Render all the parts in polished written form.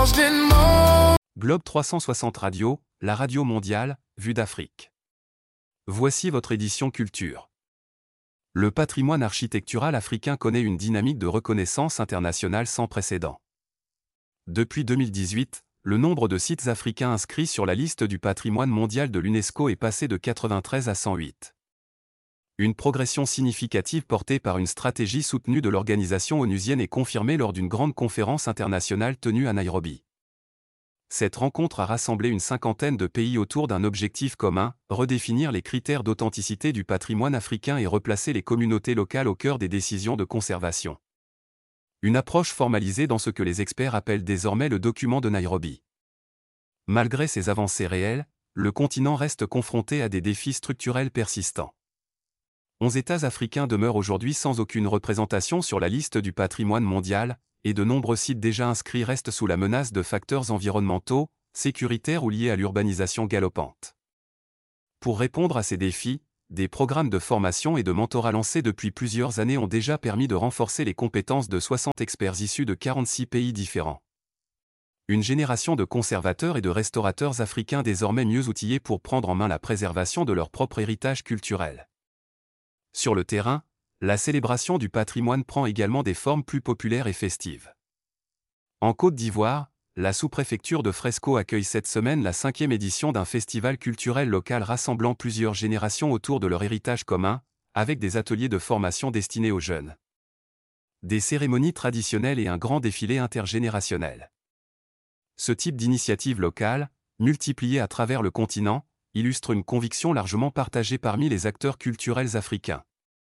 Globe 360 Radio, la radio mondiale, vue d'Afrique. Voici votre édition culture. Le patrimoine architectural africain connaît une dynamique de reconnaissance internationale sans précédent. Depuis 2018, le nombre de sites africains inscrits sur la liste du patrimoine mondial de l'UNESCO est passé de 93 à 108. Une progression significative portée par une stratégie soutenue de l'organisation onusienne est confirmée lors d'une grande conférence internationale tenue à Nairobi. Cette rencontre a rassemblé une cinquantaine de pays autour d'un objectif commun, redéfinir les critères d'authenticité du patrimoine africain et replacer les communautés locales au cœur des décisions de conservation. Une approche formalisée dans ce que les experts appellent désormais le document de Nairobi. Malgré ces avancées réelles, le continent reste confronté à des défis structurels persistants. 11 États africains demeurent aujourd'hui sans aucune représentation sur la liste du patrimoine mondial, et de nombreux sites déjà inscrits restent sous la menace de facteurs environnementaux, sécuritaires ou liés à l'urbanisation galopante. Pour répondre à ces défis, des programmes de formation et de mentorat lancés depuis plusieurs années ont déjà permis de renforcer les compétences de 60 experts issus de 46 pays différents. Une génération de conservateurs et de restaurateurs africains désormais mieux outillés pour prendre en main la préservation de leur propre héritage culturel. Sur le terrain, la célébration du patrimoine prend également des formes plus populaires et festives. En Côte d'Ivoire, la sous-préfecture de Fresco accueille cette semaine la 5e édition d'un festival culturel local rassemblant plusieurs générations autour de leur héritage commun, avec des ateliers de formation destinés aux jeunes. Des cérémonies traditionnelles et un grand défilé intergénérationnel. Ce type d'initiative locale, multipliée à travers le continent, illustre une conviction largement partagée parmi les acteurs culturels africains.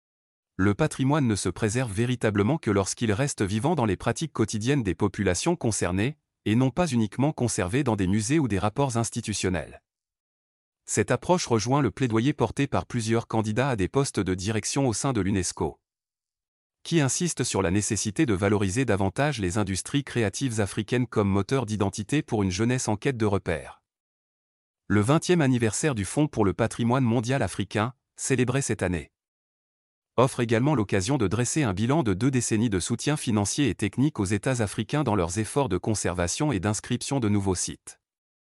Le patrimoine ne se préserve véritablement que lorsqu'il reste vivant dans les pratiques quotidiennes des populations concernées, et non pas uniquement conservé dans des musées ou des rapports institutionnels. Cette approche rejoint le plaidoyer porté par plusieurs candidats à des postes de direction au sein de l'UNESCO, qui insistent sur la nécessité de valoriser davantage les industries créatives africaines comme moteur d'identité pour une jeunesse en quête de repères. Le 20e anniversaire du Fonds pour le patrimoine mondial africain, célébré cette année, offre également l'occasion de dresser un bilan de 2 décennies de soutien financier et technique aux États africains dans leurs efforts de conservation et d'inscription de nouveaux sites.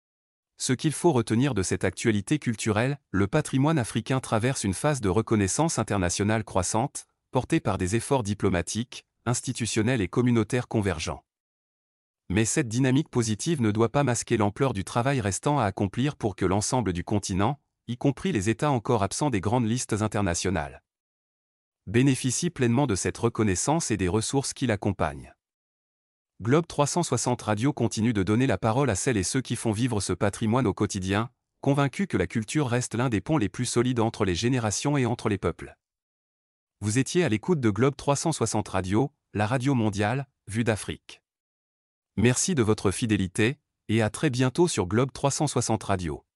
Ce qu'il faut retenir de cette actualité culturelle, le patrimoine africain traverse une phase de reconnaissance internationale croissante, portée par des efforts diplomatiques, institutionnels et communautaires convergents. Mais cette dynamique positive ne doit pas masquer l'ampleur du travail restant à accomplir pour que l'ensemble du continent, y compris les États encore absents des grandes listes internationales, bénéficie pleinement de cette reconnaissance et des ressources qui l'accompagnent. Globe 360 Radio continue de donner la parole à celles et ceux qui font vivre ce patrimoine au quotidien, convaincus que la culture reste l'un des ponts les plus solides entre les générations et entre les peuples. Vous étiez à l'écoute de Globe 360 Radio, la radio mondiale, vue d'Afrique. Merci de votre fidélité, et à très bientôt sur Globe 360 Radio.